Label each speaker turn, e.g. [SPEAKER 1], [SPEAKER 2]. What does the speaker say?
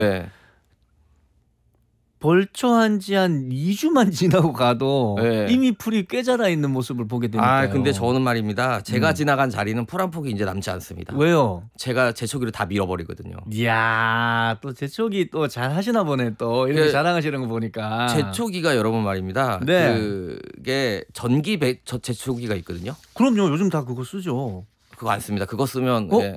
[SPEAKER 1] 네.
[SPEAKER 2] 벌초한 지 한 2주만 지나고 가도
[SPEAKER 1] 네.
[SPEAKER 2] 이미 풀이 꽤 자라 있는 모습을 보게 되니까요.
[SPEAKER 1] 근데 저는 말입니다. 제가 지나간 자리는 풀 한 폭이 이제 남지 않습니다.
[SPEAKER 2] 왜요?
[SPEAKER 1] 제가 제초기로 다 밀어버리거든요.
[SPEAKER 2] 이야, 또 제초기 또 잘 하시나 보네. 또 이렇게 자랑하시는 거 보니까.
[SPEAKER 1] 제초기가 여러분 말입니다.
[SPEAKER 2] 네.
[SPEAKER 1] 그게 제초기가 있거든요.
[SPEAKER 2] 그럼요. 요즘 다 그거 쓰죠.
[SPEAKER 1] 그거 안 씁니다. 그거 쓰면
[SPEAKER 2] 어?
[SPEAKER 1] 예.